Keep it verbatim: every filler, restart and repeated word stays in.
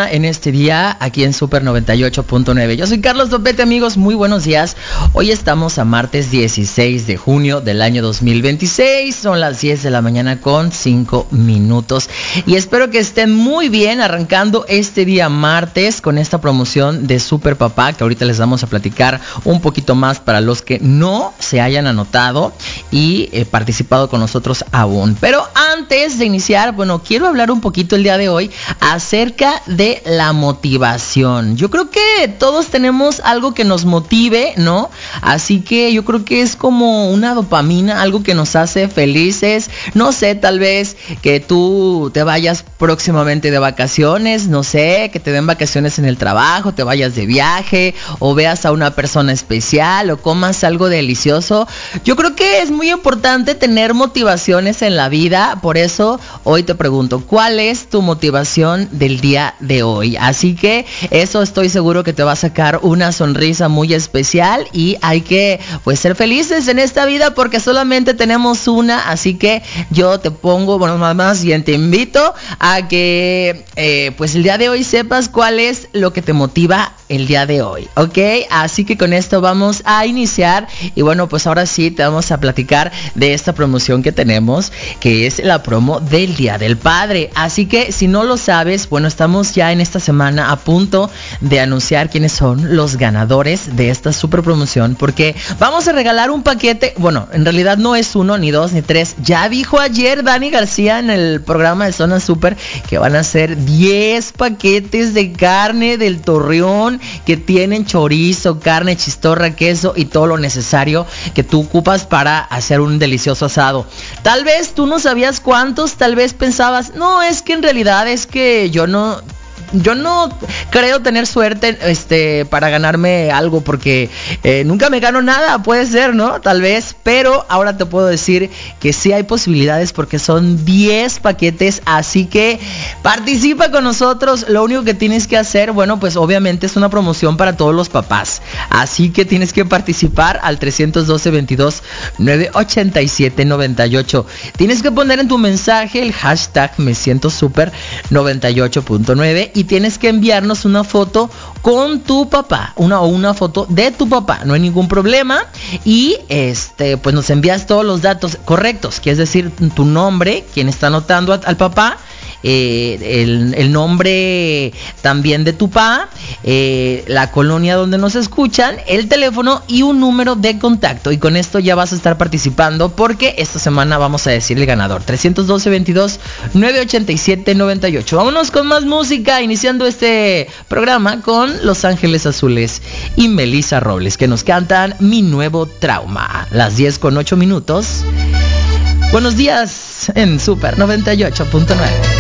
mañana en este día aquí en Super noventa y ocho punto nueve. Yo soy Carlos Topete, amigos, muy buenos días. Hoy estamos a martes dieciséis de junio del año dos mil veintiséis. Son las diez de la mañana con cinco minutos. Y espero que estén muy bien arrancando este día martes con esta promoción de Super Papá, que ahorita les vamos a platicar un poquito más para los que no se hayan anotado y eh, participado con nosotros aún. Pero antes de iniciar, bueno, quiero hablar un poquito el día de hoy acerca de la motivación. Yo creo que todos tenemos algo que nos motive, ¿no? Así que yo creo que es como una dopamina, algo que nos hace felices. No sé, tal vez que tú te vayas próximamente de vacaciones, no sé, que te den vacaciones en el trabajo, te vayas de viaje o veas a una persona especial o comas algo delicioso. Yo creo que es muy importante tener motivaciones en la vida. Por eso hoy te pregunto, ¿cuál es tu motivación del día de hoy? Así que eso estoy seguro que te va a sacar una sonrisa muy especial y hay que pues ser felices en esta vida porque solamente tenemos una. Así que yo te pongo, bueno, más bien te invito a que eh, pues el día de hoy sepas cuál es lo que te motiva el día de hoy, ¿ok? Así que con esto vamos a iniciar y bueno, pues ahora sí te vamos a platicar de esta promoción que tenemos, que es la promo del Día del Padre. Así que si no lo sabes, bueno, estamos ya en esta semana a punto de anunciar quiénes son los ganadores de esta super promoción, porque vamos a regalar un paquete. Bueno, en realidad no es uno, ni dos, ni tres. Ya dijo ayer Dani García en el programa de Zona Super que van a ser diez paquetes de carne del Torreón que tienen chorizo, carne, chistorra, queso y todo lo necesario que tú ocupas para hacer un delicioso asado. Tal vez tú no sabías cuántos, tal vez pensabas, no, es que en realidad es que yo no... Yo no creo tener suerte este, para ganarme algo porque eh, nunca me gano nada, puede ser, ¿no? Tal vez, pero ahora te puedo decir que sí hay posibilidades porque son diez paquetes, así que participa con nosotros. Lo único que tienes que hacer, bueno, pues obviamente es una promoción para todos los papás, así que tienes que participar al tres uno dos, veintidós, nueve ochenta y siete, noventa y ocho. Tienes que poner en tu mensaje el hashtag me siento super noventa y ocho punto nueve y tienes que enviarnos una foto con tu papá, una o una foto de tu papá, no hay ningún problema. Y este, pues nos envías todos los datos correctos, que es decir, tu nombre, quien está anotando a, al papá, eh, el, el nombre también de tu papá, eh, la colonia donde nos escuchan, el teléfono y un número de contacto. Y con esto ya vas a estar participando porque esta semana vamos a decir el ganador. tres uno dos, veintidós, nueve ochenta y siete, noventa y ocho. Vámonos con más música, iniciando este programa con Los Ángeles Azules y Melissa Robles, que nos cantan Mi Nuevo Trauma. Las diez con ocho minutos. Buenos días en Super noventa y ocho punto nueve.